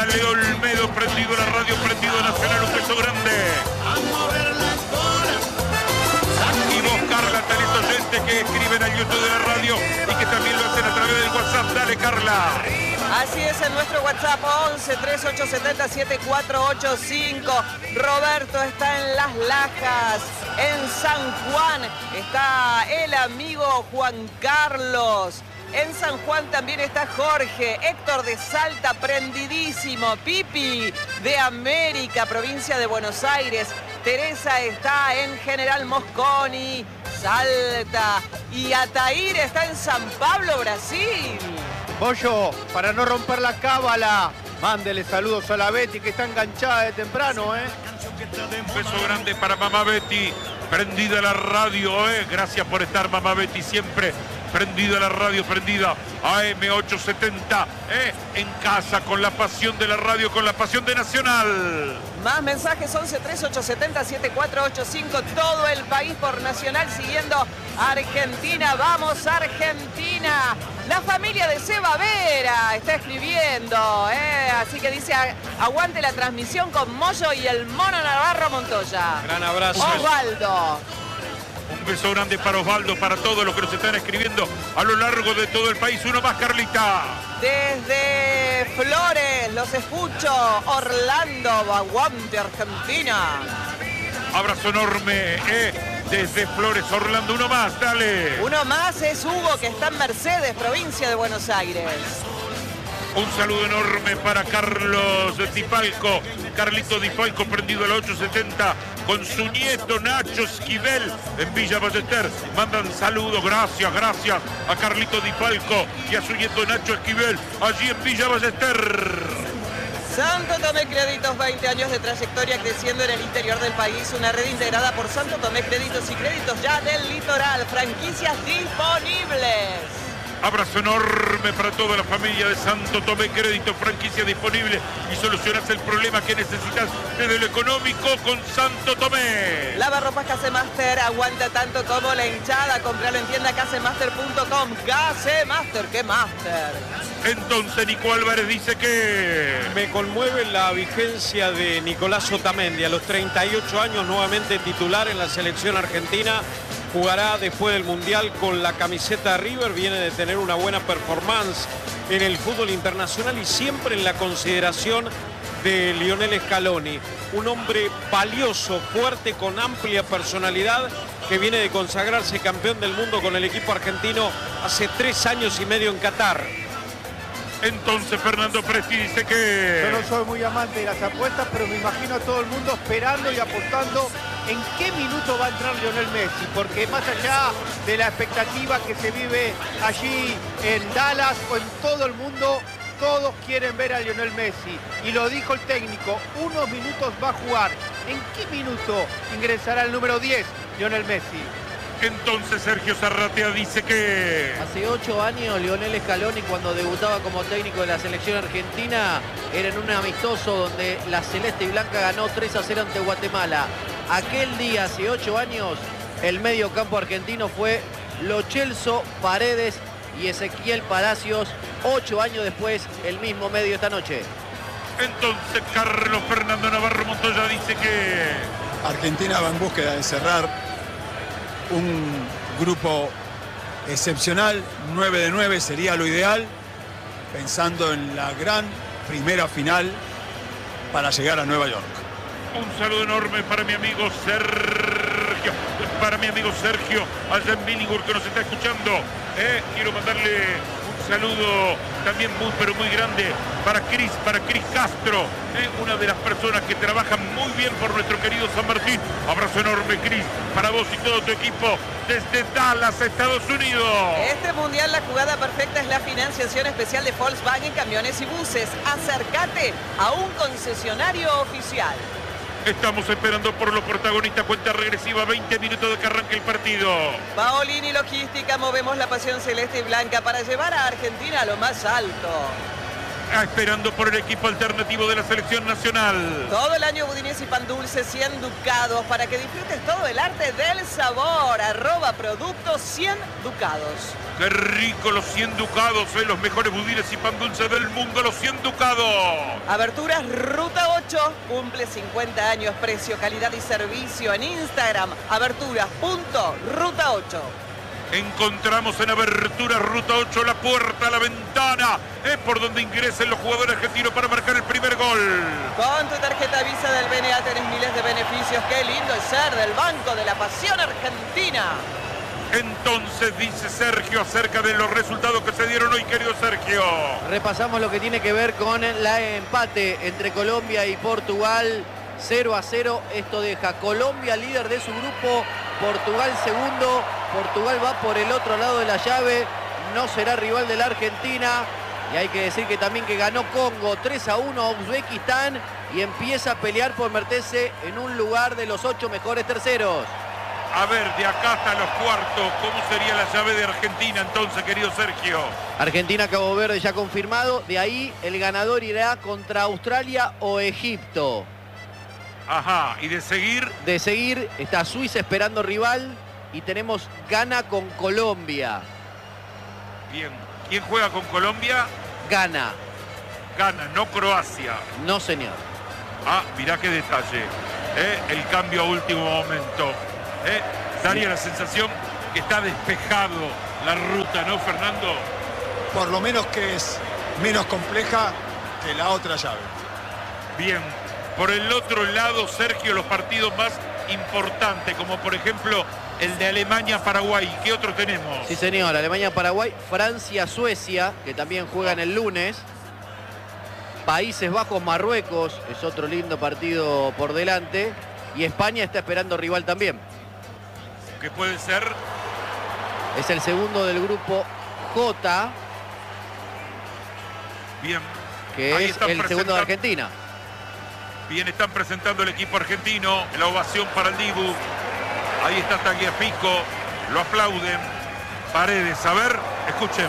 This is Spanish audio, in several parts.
Leo Olmedo, prendido la radio, prendido Nacional, un beso grande. Y vos, Carla, tenés oyentes que escriben al YouTube de la radio y que también lo hacen a través del WhatsApp. Dale, Carla. Así es, en nuestro WhatsApp 11 3870 7485. Roberto está en Las Lajas, en San Juan está el amigo Juan Carlos. En San Juan también está Jorge, Héctor de Salta, prendidísimo, Pipi de América, provincia de Buenos Aires. Teresa está en General Mosconi, Salta. Y Ataír está en San Pablo, Brasil. Pollo, para no romper la cábala, mándele saludos a la Betty que está enganchada de temprano, ¿eh? Un beso grande para mamá Betty, prendida la radio, Gracias por estar, mamá Betty, siempre prendida la radio, prendida AM870, en casa con la pasión de la radio, con la pasión de Nacional. Más mensajes 11 3870 7485. Todo el país por Nacional siguiendo a Argentina. ¡Vamos, Argentina! La familia de Seba Vera está escribiendo, así que dice, aguante la transmisión con Moyo y el Mono Navarro Montoya. Gran abrazo. Osvaldo. Un beso grande para Osvaldo, para todos los que nos están escribiendo a lo largo de todo el país. Uno más, Carlita. Desde Flores, los escucho. Orlando, aguante Argentina. Abrazo enorme, desde Flores, Orlando. Uno más, dale. Uno más es Hugo, que está en Mercedes, provincia de Buenos Aires. Un saludo enorme para Carlos Dipalco. Carlito Dipalco, prendido a la 870 con su nieto Nacho Esquivel en Villa Ballester. Mandan saludos, gracias a Carlito Dipalco y a su nieto Nacho Esquivel allí en Villa Ballester. Santo Tomé Créditos, 20 años de trayectoria creciendo en el interior del país. Una red integrada por Santo Tomé Créditos y Créditos ya del litoral. Franquicias disponibles. Abrazo enorme para toda la familia de Santo Tomé Crédito, franquicia disponible y solucionas el problema que necesitas desde lo económico con Santo Tomé. Lavarropas Casemaster, aguanta tanto como la hinchada. Compralo en tienda casemaster.com. Casemaster, ¿qué master? Entonces Nico Álvarez dice que... Me conmueve la vigencia de Nicolás Otamendi. A los 38 años nuevamente titular en la selección argentina. Jugará después del Mundial con la camiseta de River. Viene de tener una buena performance en el fútbol internacional y siempre en la consideración de Lionel Scaloni. Un hombre valioso, fuerte, con amplia personalidad, que viene de consagrarse campeón del mundo con el equipo argentino hace 3 años y medio en Qatar. Entonces Fernando Presti dice que... Yo no soy muy amante de las apuestas, pero me imagino a todo el mundo esperando y apostando en qué minuto va a entrar Lionel Messi, porque más allá de la expectativa que se vive allí en Dallas o en todo el mundo, todos quieren ver a Lionel Messi. Y lo dijo el técnico, unos minutos va a jugar. ¿En qué minuto ingresará el número 10, Lionel Messi? Entonces Sergio Zarratea dice que... Hace 8 años Lionel Scaloni, cuando debutaba como técnico de la selección argentina, era en un amistoso donde la celeste y blanca ganó 3-0 ante Guatemala. Aquel día, hace 8 años, el medio campo argentino fue Lo Celso, Paredes y Ezequiel Palacios. 8 años después, el mismo medio esta noche. Entonces Carlos Fernando Navarro Montoya dice que... Argentina va en búsqueda de cerrar un grupo excepcional, 9 de 9 sería lo ideal, pensando en la gran primera final para llegar a Nueva York. Un saludo enorme para mi amigo Sergio, allá en Billingham, que nos está escuchando. Quiero mandarle un saludo también muy grande para Cris Castro, una de las personas que trabajan muy bien por nuestro querido San Martín. Abrazo enorme, Cris, para vos y todo tu equipo desde Dallas, Estados Unidos. Este mundial, la jugada perfecta es la financiación especial de Volkswagen Camiones y Buses. Acércate a un concesionario oficial. Estamos esperando por los protagonistas. Cuenta regresiva, 20 minutos de que arranque el partido. Paolini Logística, movemos la pasión celeste y blanca para llevar a Argentina a lo más alto. esperando por el equipo alternativo de la selección nacional. Todo el año budines y pan dulce 100 ducados para que disfrutes todo el arte del sabor. @productos 100 ducados. Qué rico los 100 ducados, los mejores budines y pan dulce del mundo, los 100 ducados. Aberturas Ruta 8, cumple 50 años, precio, calidad y servicio en Instagram, aberturas.ruta8. Encontramos en Abertura Ruta 8 la puerta a la ventana. Es por donde ingresen los jugadores argentinos para marcar el primer gol. Con tu tarjeta Visa del BNA tenés miles de beneficios. Qué lindo es ser del Banco de la Pasión Argentina. Entonces dice Sergio acerca de los resultados que se dieron hoy, querido Sergio. Repasamos lo que tiene que ver con el empate entre Colombia y Portugal. 0-0. Esto deja Colombia líder de su grupo, Portugal segundo. Portugal va por el otro lado de la llave, no será rival de la Argentina. Y hay que decir que también que ganó Congo 3-1 a Uzbekistán y empieza a pelear por meterse en un lugar de los 8 mejores terceros. A ver, de acá hasta los cuartos, ¿cómo sería la llave de Argentina entonces, querido Sergio? Argentina-Cabo Verde ya confirmado. De ahí el ganador irá contra Australia o Egipto. Ajá, y de seguir. De seguir está Suiza esperando rival y tenemos Ghana con Colombia. Bien, ¿quién juega con Colombia? Ghana. Ghana, no Croacia. No, señor. Ah, mirá qué detalle. El cambio a último momento. Daría la sensación que está despejado la ruta, ¿no, Fernando? Por lo menos que es menos compleja que la otra llave. Bien. Por el otro lado, Sergio, los partidos más importantes, como por ejemplo el de Alemania-Paraguay. ¿Qué otro tenemos? Sí, señor. Alemania-Paraguay, Francia-Suecia, que también juegan el lunes. Países Bajos-Marruecos, es otro lindo partido por delante. Y España está esperando rival también. ¿Qué puede ser? Es el segundo del grupo J. Bien. Que es el segundo de Argentina. Bien, están presentando el equipo argentino. La ovación para el Dibu. Ahí está Tagliafico. Lo aplauden. Paredes. A ver, escuchen.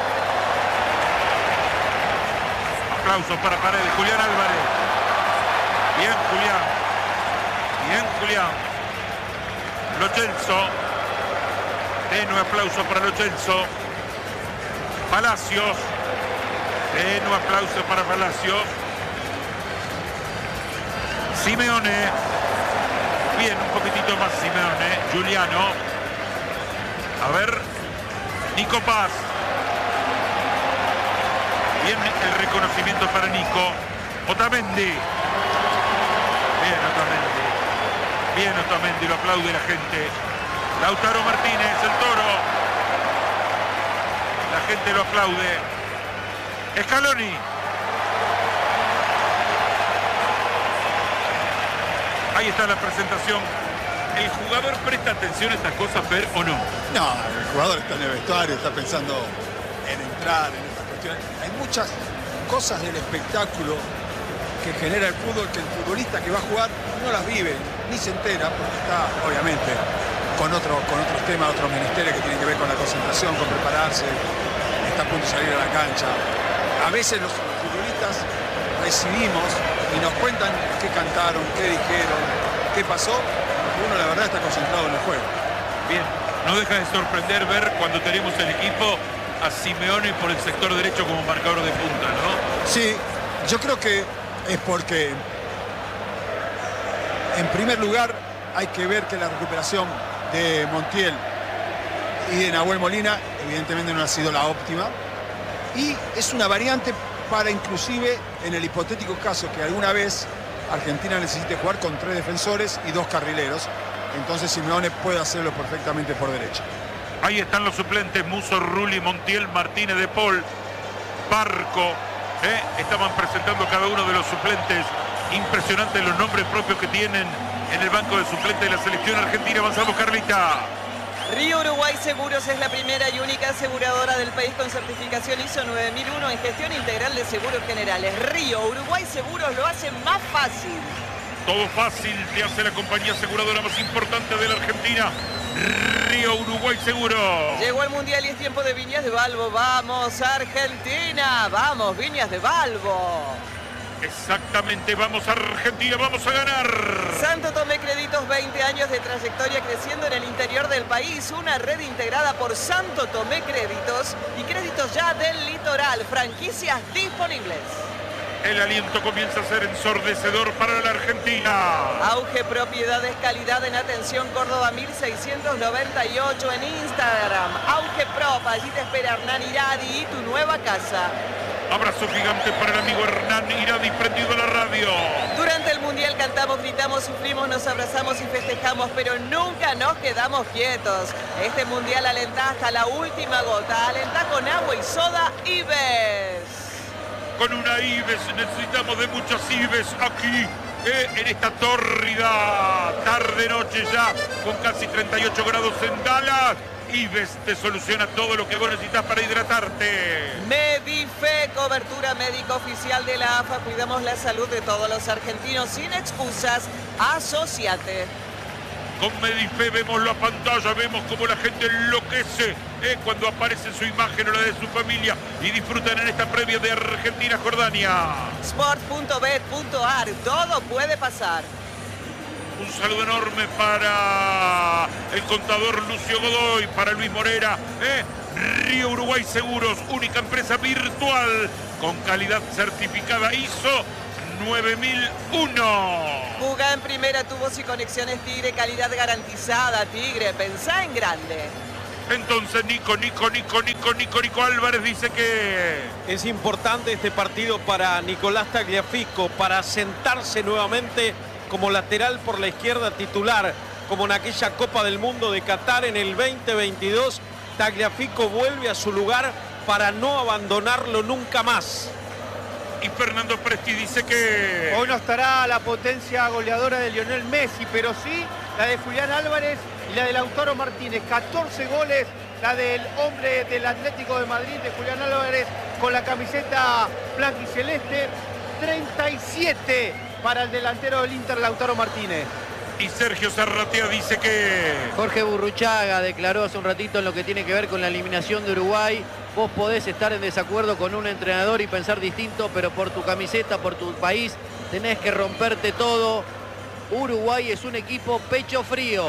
Aplausos para Paredes. Julián Álvarez. Bien, Julián. Bien, Julián. Lo Celso. Tenue aplauso para Lo Celso. Palacios. Tenue aplauso para Palacios. Simeone. Bien, un poquitito más Simeone. Giuliano. A ver. Nico Paz. Bien el reconocimiento para Nico. Otamendi. Bien Otamendi. Bien Otamendi, lo aplaude la gente. Lautaro Martínez, el Toro. La gente lo aplaude. Scaloni. Ahí está la presentación. ¿El jugador presta atención a estas cosas, Fer, o no? No, el jugador está en el vestuario, está pensando en entrar en estas cuestiones. Hay muchas cosas del espectáculo que genera el fútbol que el futbolista que va a jugar no las vive, ni se entera, porque está, obviamente, con otros temas, otros menesteres que tienen que ver con la concentración, con prepararse, está a punto de salir a la cancha. A veces los futbolistas recibimos y nos cuentan qué cantaron, qué dijeron, qué pasó. Uno la verdad está concentrado en el juego. Bien, no deja de sorprender ver cuando tenemos el equipo a Simeone por el sector derecho como marcador de punta, ¿no? Sí, yo creo que es porque en primer lugar hay que ver que la recuperación de Montiel y de Nahuel Molina evidentemente no ha sido la óptima y es una variante para inclusive en el hipotético caso que alguna vez Argentina necesite jugar con 3 defensores y 2 carrileros. Entonces Simeone puede hacerlo perfectamente por derecha. Ahí están los suplentes, Musso, Rulli, Montiel, Martínez de Paul, Barco. Estaban presentando cada uno de los suplentes. Impresionantes los nombres propios que tienen en el banco de suplentes de la selección argentina. Avanzamos, Carlita. Río Uruguay Seguros es la primera y única aseguradora del país con certificación ISO 9001 en gestión integral de seguros generales. Río Uruguay Seguros lo hace más fácil. Todo fácil te hace la compañía aseguradora más importante de la Argentina. Río Uruguay seguro. Llegó el Mundial y es tiempo de Viñas de Balbo. ¡Vamos, Argentina! ¡Vamos, Viñas de Balbo! Exactamente, vamos a Argentina, vamos a ganar. Santo Tomé Créditos, 20 años de trayectoria creciendo en el interior del país. Una red integrada por Santo Tomé Créditos y Créditos Ya del Litoral. Franquicias disponibles. El aliento comienza a ser ensordecedor para la Argentina. Auge Propiedades, calidad en atención, Córdoba 1698 en Instagram. Auge Prop, allí te espera Hernán Iradi y tu nueva casa. Abrazo gigante para el amigo Hernán Iradi, prendido a la radio. Durante el Mundial cantamos, gritamos, sufrimos, nos abrazamos y festejamos, pero nunca nos quedamos quietos. Este Mundial alentá hasta la última gota. Alentá con agua y soda Ives. Con una Ives, necesitamos de muchas Ives aquí, en esta tórrida tarde-noche ya, con casi 38 grados en Dallas. Ives te soluciona todo lo que vos necesitas para hidratarte. Medife, cobertura médica oficial de la AFA. Cuidamos la salud de todos los argentinos sin excusas. Asociate. Con Medife vemos la pantalla, vemos cómo la gente enloquece cuando aparece su imagen o la de su familia y disfrutan en esta previa de Argentina-Jordania. Sport.bet.ar, todo puede pasar. Un saludo enorme para el contador Lucio Godoy, para Luis Morera. Río Uruguay Seguros, única empresa virtual con calidad certificada ISO 9001. Jugá en primera, tubos y conexiones Tigre, calidad garantizada. Tigre, pensá en grande. Entonces Nico Álvarez dice que es importante este partido para Nicolás Tagliafico, para sentarse nuevamente como lateral por la izquierda titular, como en aquella Copa del Mundo de Qatar en el 2022. Tagliafico vuelve a su lugar para no abandonarlo nunca más. Y Fernando Presti dice que hoy no estará la potencia goleadora de Lionel Messi, pero sí la de Julián Álvarez y la de Lautaro Martínez. 14 goles, la del hombre del Atlético de Madrid, de Julián Álvarez, con la camiseta blanquiceleste. 37 para el delantero del Inter, Lautaro Martínez. Y Sergio Zarratea dice que Jorge Burruchaga declaró hace un ratito en lo que tiene que ver con la eliminación de Uruguay. Vos podés estar en desacuerdo con un entrenador y pensar distinto, pero por tu camiseta, por tu país, tenés que romperte todo. Uruguay es un equipo pecho frío.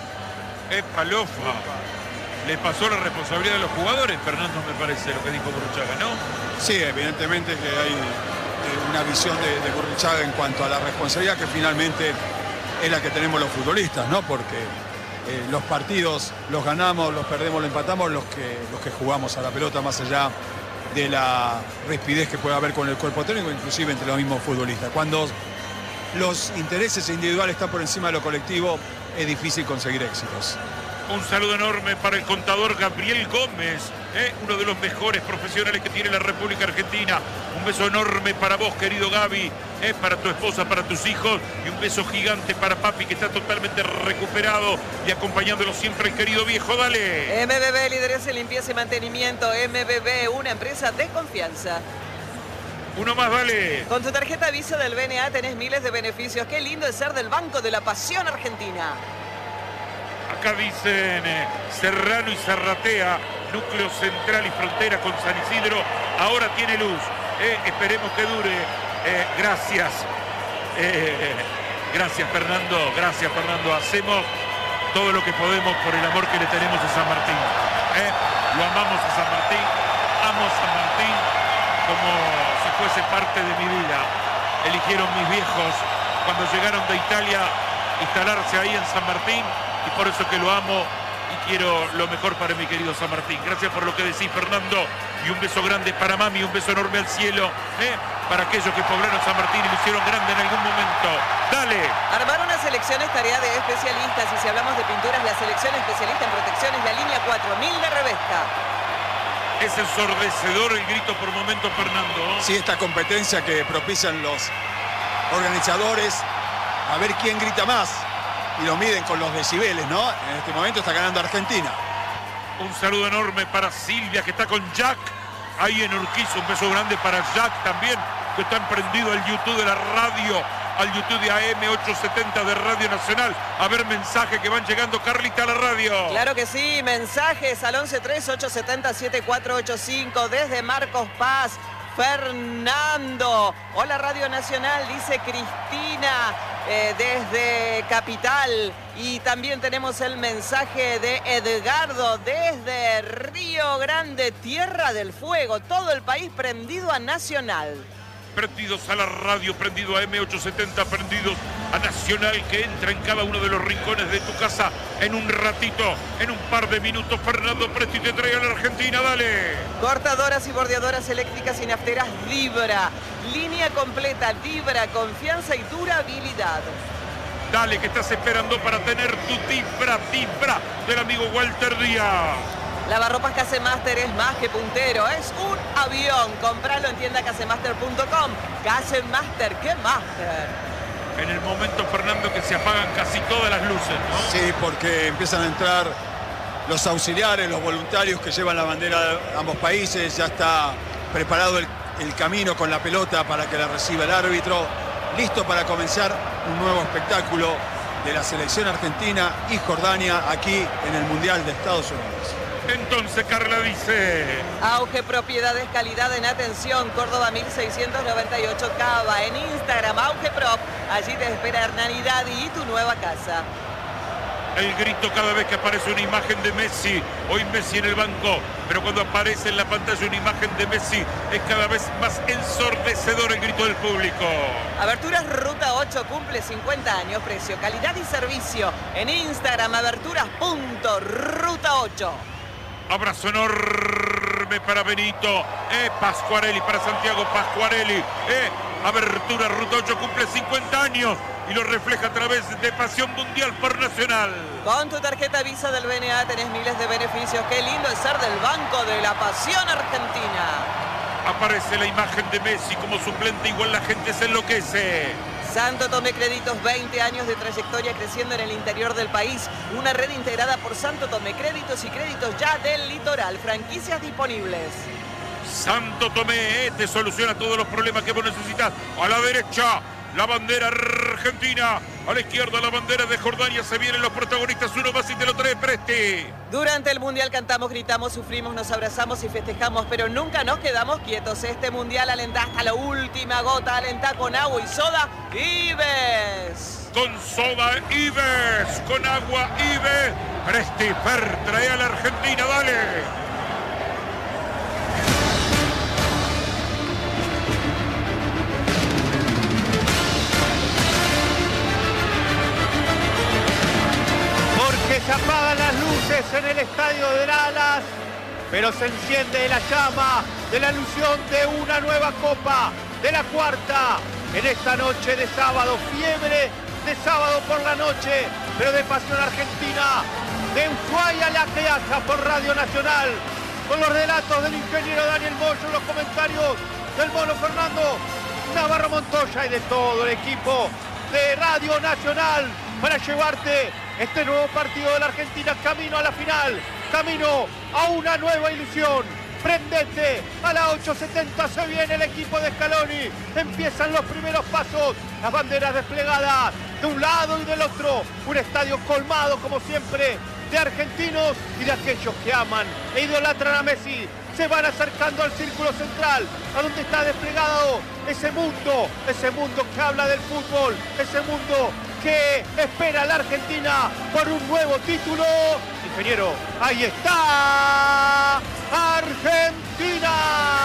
Palofa. Le pasó la responsabilidad de los jugadores, Fernando, me parece, lo que dijo Burruchaga, ¿no? Sí, evidentemente que hay una visión de Burruchaga en cuanto a la responsabilidad que finalmente es la que tenemos los futbolistas, ¿no? Porque los partidos los ganamos, los perdemos, los empatamos, los que jugamos a la pelota, más allá de la rispidez que puede haber con el cuerpo técnico, inclusive entre los mismos futbolistas. Cuando los intereses individuales están por encima de lo colectivo, es difícil conseguir éxitos. Un saludo enorme para el contador Gabriel Gómez, uno de los mejores profesionales que tiene la República Argentina. Un beso enorme para vos, querido Gaby, para tu esposa, para tus hijos, y un beso gigante para papi, que está totalmente recuperado y acompañándolo siempre el querido viejo. Dale. MBB, líderes en limpieza y mantenimiento. MBB, una empresa de confianza. Uno más, dale. Con tu tarjeta Visa del BNA tenés miles de beneficios. Qué lindo es ser del Banco de la Pasión Argentina. Acá dicen Serrano y Zarratea, núcleo central y frontera con San Isidro, ahora tiene luz. Esperemos que dure. Gracias. Gracias, Fernando. Gracias, Fernando. Hacemos todo lo que podemos por el amor que le tenemos a San Martín. Lo amamos a San Martín. Amo a San Martín como si fuese parte de mi vida. Eligieron mis viejos cuando llegaron de Italia instalarse ahí en San Martín. Y por eso que lo amo y quiero lo mejor para mi querido San Martín. Gracias por lo que decís, Fernando. Y un beso grande para mami, un beso enorme al cielo. Para aquellos que poblaron San Martín y lo hicieron grande en algún momento. ¡Dale! Armar una selección es tarea de especialistas. Y si hablamos de pinturas, la selección especialista en protección es la línea 4000 de Revesca. Es ensordecedor el grito por momentos, Fernando. Sí, esta competencia que propician los organizadores, a ver quién grita más. Y lo miden con los decibeles, ¿no? En este momento está ganando Argentina. Un saludo enorme para Silvia, que está con Jack ahí en Urquiza. Un beso grande para Jack también, que está emprendido el YouTube de la radio al YouTube de AM870 de Radio Nacional. A ver mensajes que van llegando, Carlita, a la radio. Claro que sí, mensajes al 1138707485 desde Marcos Paz. Fernando, hola Radio Nacional, dice Cristina desde Capital. Y también tenemos el mensaje de Edgardo desde Río Grande, Tierra del Fuego. Todo el país prendido a Nacional. Prendidos a la radio, prendido a M870, prendidos a Nacional, que entra en cada uno de los rincones de tu casa en un ratito, en un par de minutos. Fernando Presti te trae a la Argentina, dale. Cortadoras y bordeadoras eléctricas y nafteras Vibra. Línea completa, Vibra, confianza y durabilidad. Dale, que estás esperando para tener tu Vibra del amigo Walter Díaz. Lavarropas Casemaster es más que puntero, es un avión. Compralo en tienda casemaster.com. Casemaster, ¿qué master? En el momento, Fernando, que se apagan casi todas las luces, ¿no? Sí, porque empiezan a entrar los auxiliares, los voluntarios que llevan la bandera de ambos países. Ya está preparado el camino con la pelota para que la reciba el árbitro. Listo para comenzar un nuevo espectáculo de la selección argentina y Jordania aquí en el Mundial de Estados Unidos. Entonces Carla dice... Auge Propiedades, calidad en atención, Córdoba 1698 Cava. En Instagram, Auge Prop. Allí te espera Hernanidad y tu nueva casa. El grito cada vez que aparece una imagen de Messi. Hoy Messi en el banco, pero cuando aparece en la pantalla una imagen de Messi es cada vez más ensordecedor el grito del público. Aberturas Ruta 8 cumple 50 años, precio, calidad y servicio. En Instagram, aberturas.ruta8. Abrazo enorme para Benito, Pascuarelli, para Santiago Pascuarelli. Abertura Ruta 8 cumple 50 años y lo refleja a través de Pasión Mundial por Nacional. Con tu tarjeta Visa del BNA tenés miles de beneficios. Qué lindo es ser del Banco de la Pasión Argentina. Aparece la imagen de Messi como suplente, igual la gente se enloquece. Santo Tomé Créditos, 20 años de trayectoria creciendo en el interior del país. Una red integrada por Santo Tomé Créditos y créditos ya del litoral. Franquicias disponibles. Santo Tomé te soluciona todos los problemas que vos necesitas. A la derecha, la bandera argentina. A la izquierda, la bandera de Jordania. Se vienen los protagonistas. Uno más y te lo trae Presti. Durante el Mundial cantamos, gritamos, sufrimos, nos abrazamos y festejamos, pero nunca nos quedamos quietos. Este Mundial alentá hasta la última gota. Alentá con agua y soda Ives. Con soda Ives, con agua Ives. Presti Fer trae a la Argentina, dale. Se apagan las luces en el estadio de Dallas, pero se enciende la llama de la ilusión de una nueva copa, de la cuarta, en esta noche de sábado, fiebre de sábado por la noche, pero de Pasión Argentina, de Ushuaia a La Quiaca por Radio Nacional, con los relatos del ingeniero Daniel Moyo, los comentarios del Mono Fernando Navarro Montoya y de todo el equipo de Radio Nacional para llevarte este nuevo partido de la Argentina camino a la final, camino a una nueva ilusión. Prendete a la 870, se viene el equipo de Scaloni, empiezan los primeros pasos, las banderas desplegadas de un lado y del otro, un estadio colmado como siempre de argentinos y de aquellos que aman e idolatran a Messi. Se van acercando al círculo central, a donde está desplegado ese mundo que habla del fútbol, ese mundo que espera a la Argentina por un nuevo título. Ingeniero, ahí está Argentina.